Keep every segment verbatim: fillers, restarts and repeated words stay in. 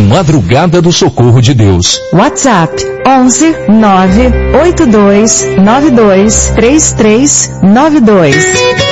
Madrugada do Socorro de Deus. WhatsApp onze nove oito dois nove dois três três nove dois.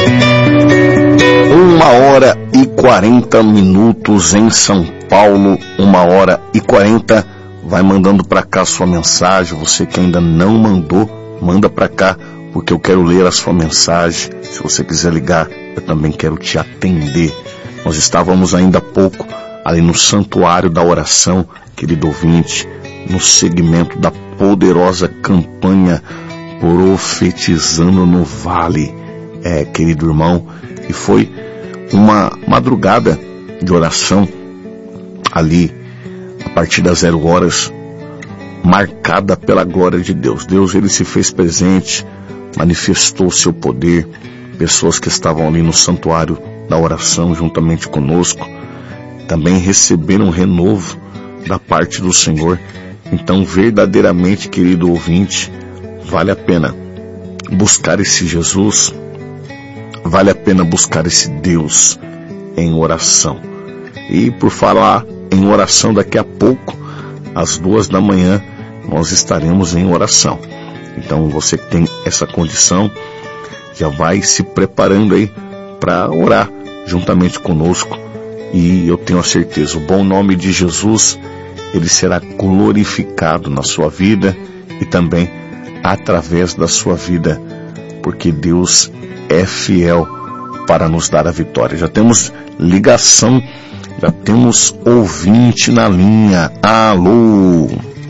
Uma hora e quarenta minutos em São Paulo, uma hora e quarenta. Vai mandando para cá sua mensagem. Você que ainda não mandou, manda para cá, porque eu quero ler a sua mensagem. Se você quiser ligar, eu também quero te atender. Nós estávamos ainda há pouco ali no Santuário da Oração, querido ouvinte, no segmento da poderosa campanha Profetizando no Vale, é, querido irmão, e foi uma madrugada de oração ali, a partir das zero horas, marcada pela glória de Deus. Deus, ele se fez presente, manifestou o seu poder. Pessoas que estavam ali no Santuário da Oração juntamente conosco também receberam um renovo da parte do Senhor. Então, verdadeiramente, querido ouvinte, vale a pena buscar esse Jesus, vale a pena buscar esse Deus em oração. E por falar em oração, daqui a pouco, às duas da manhã, nós estaremos em oração. Então, você que tem essa condição, já vai se preparando aí para orar juntamente conosco. E eu tenho a certeza, o bom nome de Jesus, ele será glorificado na sua vida e também através da sua vida, porque Deus é fiel para nos dar a vitória. Já temos ligação, já temos ouvinte na linha. Alô?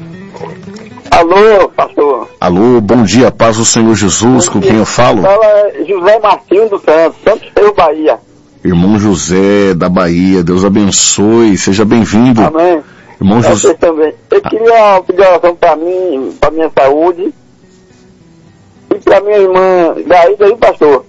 Alô, pastor. Alô, bom dia, paz do Senhor Jesus, bom com dia. Quem eu falo? Fala José Martinho do Santos, Santos Rio, Bahia. Irmão José da Bahia, Deus abençoe, seja bem-vindo. Amém. Irmão José. Você também. Eu queria pedir oração para mim, para minha saúde e para minha irmã Gaída aí, pastor.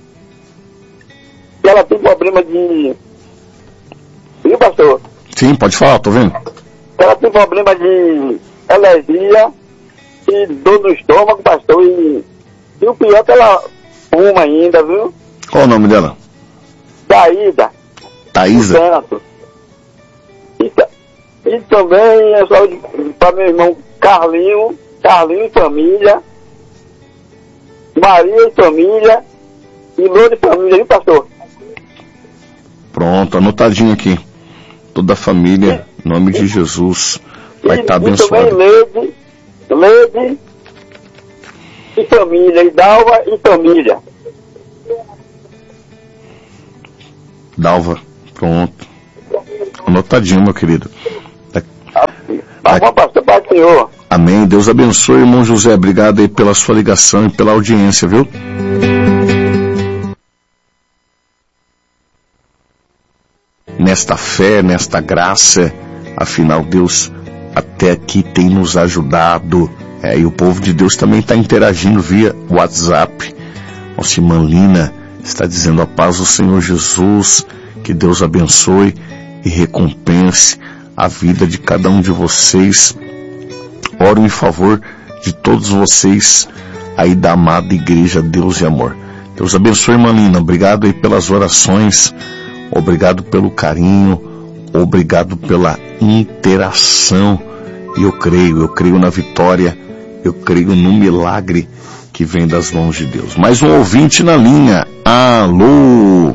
Que ela tem problema de... Viu, pastor? Sim, pode falar, tô vendo. Ela tem problema de alergia e dor no estômago, pastor, e, e o pior é que ela fuma ainda, viu? Qual o nome dela? Gaída. Thaísa. Santo. E, e também é só para meu irmão Carlinho, Carlinho e família, Maria e família, e Lourdes e família, viu, pastor? Pronto, anotadinho aqui. Toda a família, em nome de Jesus, vai estar abençoado. E também Leide, Leide e família, e Dalva e família. Dalva, pronto. Anotadinho, meu querido. Tá bom, pastor, Pai do Senhor. Amém. Deus abençoe, irmão José. Obrigado aí pela sua ligação e pela audiência, viu? Nesta fé, nesta graça, afinal Deus até aqui tem nos ajudado. É, e o povo de Deus também está interagindo via WhatsApp. Nossa irmã Lina está dizendo a paz do Senhor Jesus, que Deus abençoe e recompense a vida de cada um de vocês. Oro em favor de todos vocês aí da amada Igreja Deus e Amor. Deus abençoe, irmã Lina. Obrigado aí pelas orações, obrigado pelo carinho, obrigado pela interação. E eu creio, eu creio na vitória, eu creio no milagre que vem das mãos de Deus. Mais um ouvinte na linha. Alô?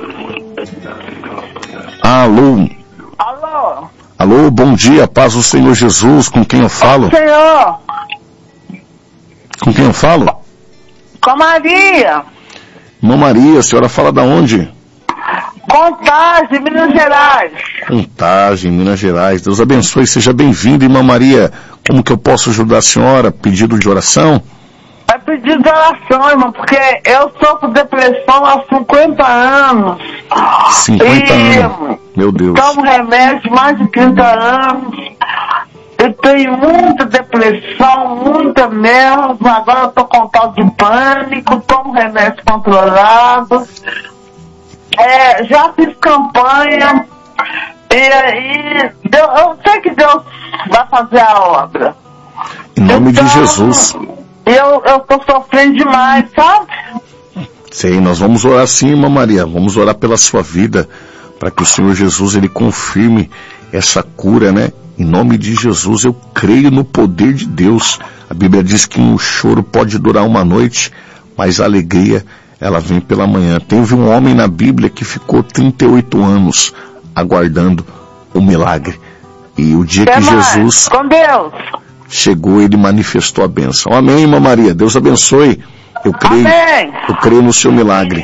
Alô? Alô? Alô, bom dia, paz do Senhor Jesus, com quem eu falo? Senhor? Com quem eu falo? Com Maria. Irmã Maria, a senhora fala da onde? Contagem, Minas Gerais. Contagem, Minas Gerais. Deus abençoe, seja bem-vinda, irmã Maria. Como que eu posso ajudar a senhora? Pedido de oração? É pedido de oração, irmão, porque eu sofro depressão há cinquenta anos. cinquenta e anos, meu Deus. Tomo remédio mais de trinta anos. Eu tenho muita depressão, muita mesmo. Agora eu tô com tal de pânico, tomo remédio controlado. É, já fiz campanha. E aí, Deus, eu sei que Deus vai fazer a obra. Em nome então, de Jesus. Eu, eu tô sofrendo demais, sabe? Sei, nós vamos orar sim, irmã Maria. Vamos orar pela sua vida, para que o Senhor Jesus, ele confirme essa cura, né? Em nome de Jesus, eu creio no poder de Deus. A Bíblia diz que um choro pode durar uma noite, mas a alegria, ela vem pela manhã. Teve um homem na Bíblia que ficou trinta e oito anos aguardando o milagre. E o dia que Jesus com Deus. chegou, ele manifestou a bênção. Amém, irmã Maria. Deus abençoe. Eu creio, Amém. eu creio no seu milagre.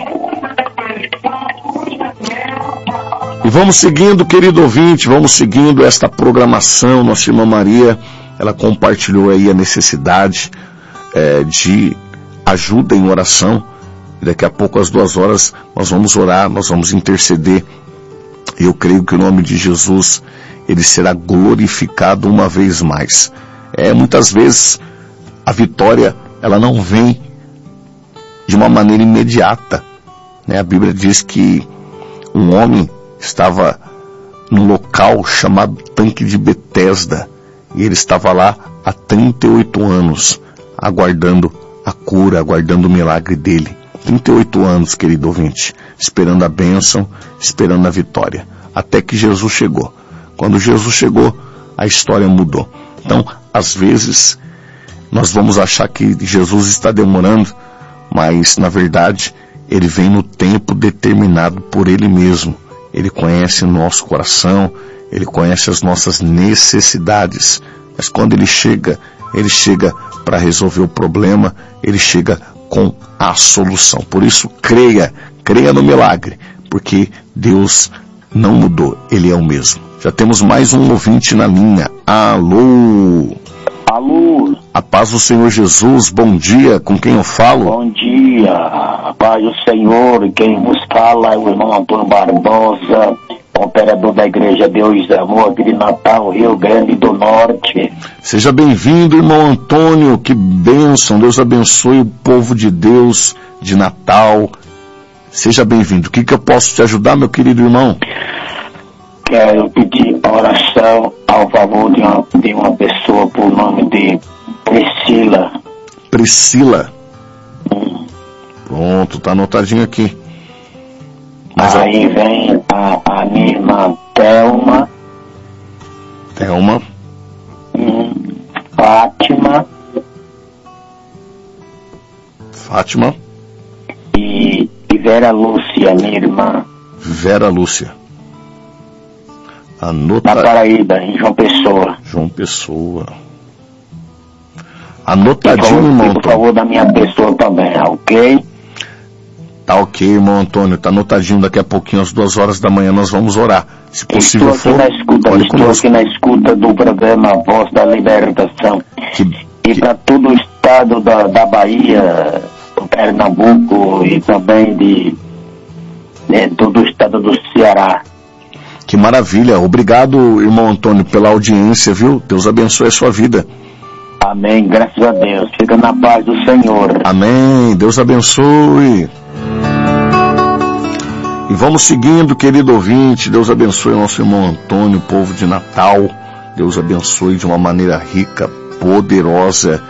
E vamos seguindo, querido ouvinte, vamos seguindo esta programação. Nossa irmã Maria, ela compartilhou aí a necessidade é, de ajuda em oração. E daqui a pouco, às duas horas, nós vamos orar, nós vamos interceder. E eu creio que o nome de Jesus, ele será glorificado uma vez mais. É, muitas vezes, a vitória, ela não vem de uma maneira imediata, né? A Bíblia diz que um homem estava num local chamado Tanque de Betesda, e ele estava lá há trinta e oito anos, aguardando a cura, aguardando o milagre dele. trinta e oito anos, querido ouvinte, esperando a bênção, esperando a vitória, até que Jesus chegou. Quando Jesus chegou, a história mudou. Então, às vezes, nós vamos achar que Jesus está demorando, mas, na verdade, ele vem no tempo determinado por ele mesmo. Ele conhece o nosso coração, ele conhece as nossas necessidades, mas quando ele chega, ele chega para resolver o problema, ele chega com a solução. Por isso, creia, creia no milagre, porque Deus não mudou, ele é o mesmo. Já temos mais um ouvinte na linha. Alô? Alô? A paz do Senhor Jesus, bom dia, com quem eu falo? Bom dia, a paz do Senhor, quem vos fala é o irmão Antônio Barbosa, operador da Igreja Deus Amor aqui de Natal, Rio Grande do Norte. Seja bem-vindo, irmão Antônio, que bênção, Deus abençoe o povo de Deus de Natal. Seja bem-vindo. O que, que eu posso te ajudar, meu querido irmão? Quero pedir oração ao favor de uma, de uma pessoa por nome de Priscila. Priscila? Hum. Pronto, tá anotadinho aqui. Mas aí vem a, a minha irmã Thelma. Thelma. Hum. Fátima. Fátima. E, e Vera Lúcia, minha irmã. Vera Lúcia. Anota... Na Paraíba, em João Pessoa. João Pessoa. Anotadinho, irmão Antônio. Por favor, da minha pessoa também, ok? Tá ok, irmão Antônio. Tá anotadinho. Daqui a pouquinho, às duas horas da manhã, nós vamos orar. Se possível estou aqui for, na escuta, olhe estou conosco. aqui na escuta do programa Voz da Libertação. Que, e que... para todo o estado da, da Bahia, do Pernambuco e também de, de todo o estado do Ceará. Que maravilha. Obrigado, irmão Antônio, pela audiência, viu? Deus abençoe a sua vida. Amém. Graças a Deus. Fica na paz do Senhor. Amém. Deus abençoe. E vamos seguindo, querido ouvinte. Deus abençoe o nosso irmão Antônio, povo de Natal. Deus abençoe de uma maneira rica, poderosa.